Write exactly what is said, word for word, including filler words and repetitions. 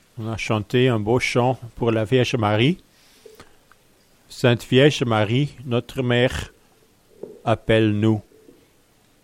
On a chanté un beau chant pour la Vierge Marie. Sainte Vierge Marie, notre Mère, appelle-nous.